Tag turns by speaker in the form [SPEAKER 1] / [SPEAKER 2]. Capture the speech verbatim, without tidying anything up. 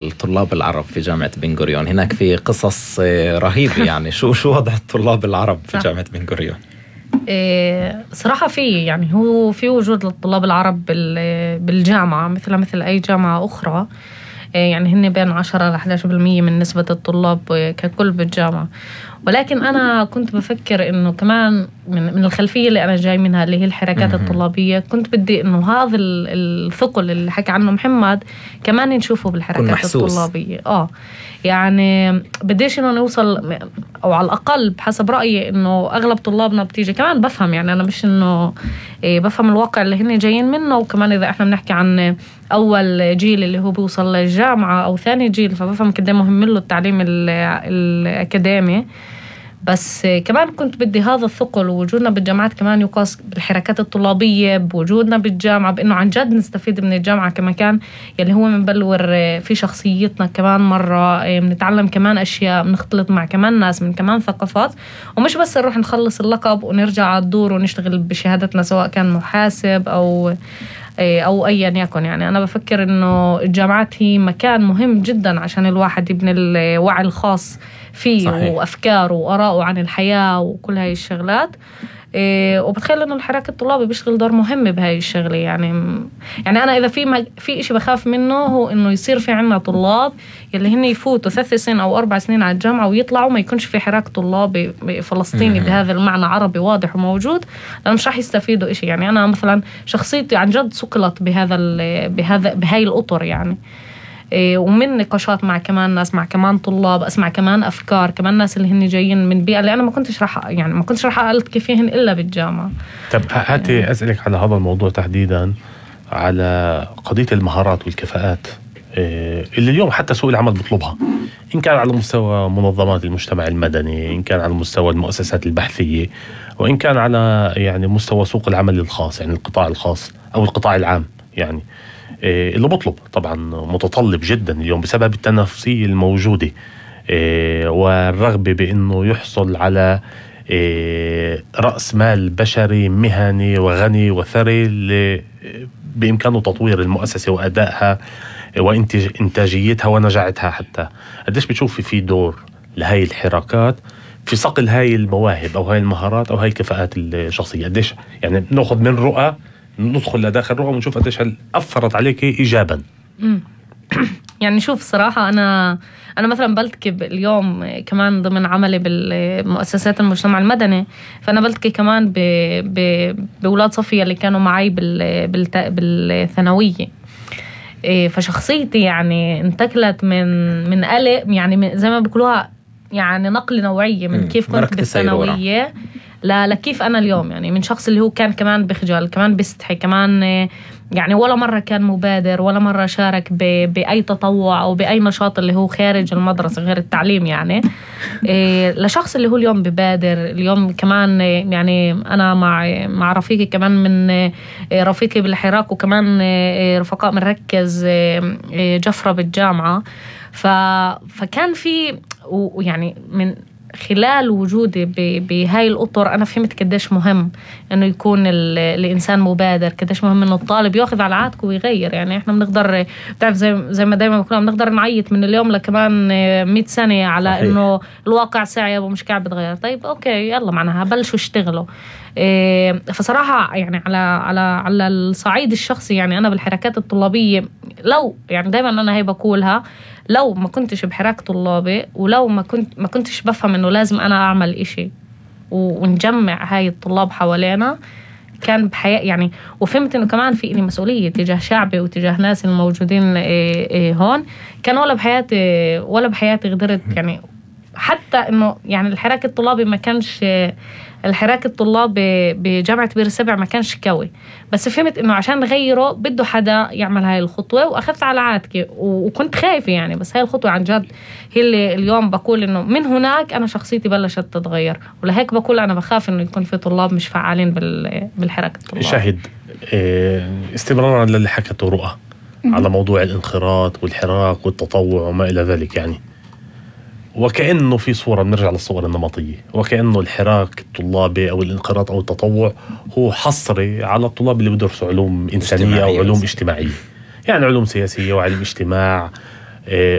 [SPEAKER 1] الطلاب العرب في جامعة بن غوريون؟ هناك في قصص رهيبة يعني. شو شو وضع الطلاب العرب في جامعة بن غوريون؟
[SPEAKER 2] إيه صراحة في يعني هو في وجود للطلاب العرب بالجامعة مثل مثل أي جامعة أخرى. إيه يعني هن بين عشرة لأحد عشر بالمية من نسبة الطلاب ككل بالجامعة. ولكن أنا كنت بفكر إنه كمان من من الخلفية اللي أنا جاي منها اللي هي الحركات الطلابية، كنت بدي إنه هذا الثقل اللي حكى عنه محمد كمان نشوفه بالحركات الطلابية. آه يعني بديش إنه نوصل، أو على الأقل بحسب رأيي إنه أغلب طلابنا بتيجي كمان بفهم يعني أنا مش إنه إيه بفهم الواقع اللي هن جايين منه. وكمان إذا إحنا بنحكي عن أول جيل اللي هو بيوصل للجامعة أو ثاني جيل فبفهم كده مهم له التعليم الأكاديمي. بس كمان كنت بدي هذا الثقل ووجودنا بالجامعات كمان يقاس بالحركات الطلابية، بوجودنا بالجامعة بأنه عن جد نستفيد من الجامعة كمكان يلي هو منبلور في شخصيتنا. كمان مرة بنتعلم كمان أشياء، بنختلط مع كمان ناس من كمان ثقافات، ومش بس نروح نخلص اللقب ونرجع على الدور ونشتغل بشهادتنا سواء كان محاسب أو أو أيا يكن. يعني أنا بفكر إنه الجامعات هي مكان مهم جدا عشان الواحد يبني الوعي الخاص فيه. صحيح. وأفكاره وآراءه عن الحياة وكل هاي الشغلات. إيه وبتخيل إنه الحراك الطلابي بيشغل دور مهم بهاي الشغلة. يعني يعني أنا إذا في ما في إشي بخاف منه هو إنه يصير في عنا طلاب يلي هن يفوتوا ثلاث سنين أو أربع سنين على الجامعة ويطلعوا ما يكونش في حراك طلابي فلسطيني بهذا المعنى عربي واضح وموجود، لأنه مش راح يستفيدوا إشي. يعني أنا مثلا شخصيتي عن جد سقلت بهذا بهذا بهاي الأطر يعني. ومن نقاشات مع كمان ناس، مع كمان طلاب، أسمع كمان أفكار كمان ناس اللي هن جايين من بيئة اللي أنا ما كنتش راح يعني ما كنتش راح ألتقي فيهن إلا بالجامعة.
[SPEAKER 3] طب هاتي أسألك على هذا الموضوع تحديدا، على قضية المهارات والكفاءات اللي اليوم حتى سوق العمل بيطلبها، إن كان على مستوى منظمات المجتمع المدني، إن كان على مستوى المؤسسات البحثية، وإن كان على يعني مستوى سوق العمل الخاص يعني القطاع الخاص أو القطاع العام. يعني اللي بطلب طبعا متطلب جدا اليوم بسبب التنافسية الموجودة والرغبة بأنه يحصل على رأس مال بشري مهني وغني وثري اللي بإمكانه تطوير المؤسسة وأدائها وإنتاجيتها ونجاعتها. حتى قديش بتشوفي في دور لهاي الحركات في صقل هاي المواهب أو هاي المهارات أو هاي الكفاءات الشخصية؟ قديش يعني نأخذ من رؤى ندخل لداخل رؤى ونشوف قديش هل أثرت عليك إيجابا؟
[SPEAKER 2] يعني شوف صراحة أنا أنا مثلا بلتقي اليوم كمان ضمن عملي بالمؤسسات المجتمع المدني، فأنا بلتقي كمان بأولاد صفية اللي كانوا معي بالثانوية. فشخصيتي يعني انتقلت من من قلق يعني زي ما بيقولوها يعني نقل نوعية من كيف كنت بالثانوية لا لكيف أنا اليوم. يعني من شخص اللي هو كان كمان بخجل كمان بيستحي كمان يعني ولا مرة كان مبادر ولا مرة شارك بأي تطوع أو بأي نشاط اللي هو خارج المدرسة غير التعليم يعني إيه لشخص اللي هو اليوم ببادر. اليوم كمان يعني أنا مع مع رفيقي كمان من رفيقي بالحراك وكمان رفقاء منركز جفرة بالجامعة. ف فكان في ويعني من خلال وجودي بهاي الأطر أنا فهمت قديش مهم إنه يكون الإنسان مبادر، قديش مهم إنه الطالب يأخذ على عاتقه ويغير. يعني إحنا بنقدر بتعرف زي زي ما دايما بقولنا بنقدر نعيط من اليوم لكمان مئة سنة على صحيح. إنه الواقع صعب ومش قاعد بتغير. طيب أوكي يلا معناها بلشوا اشتغلوا. إيه فصراحة يعني على على على الصعيد الشخصي يعني أنا بالحركات الطلابية لو يعني دايما أنا هي بقولها لو ما كنتش بحراك طلابي ولو ما كنت ما كنتش بفهم إنه لازم أنا أعمل إشي ونجمع هاي الطلاب حوالينا كان بحياة يعني. وفهمت إنه كمان في إني مسؤولية تجاه شعبي وتجاه ناس الموجودين إيه إيه هون. كان ولا بحياتي ولا بحياتي قدرت يعني حتى إنه يعني الحراك الطلابي ما كانش الحراك الطلابي بجامعة بير السبع ما كانش قوي، بس فهمت إنه عشان نغيره بده حدا يعمل هاي الخطوة وأخذت على عاتقي وكنت خايفة يعني. بس هاي الخطوة عن جد هي اللي اليوم بقول إنه من هناك أنا شخصيتي بلشت تتغير. ولهيك بقول أنا بخاف إنه يكون في طلاب مش فعالين بالحراك الطلابي.
[SPEAKER 3] شاهد استمرارا للي حكته رؤى على موضوع الانخراط والحراك والتطوع وما إلى ذلك، يعني وكأنه في صورة بنرجع للصور النمطية، وكأنه الحراك الطلابي أو الانقراض أو التطوع هو حصري على الطلاب اللي بدرسوا علوم إنسانية أو علوم اجتماعية، يعني علوم سياسية وعلم اجتماع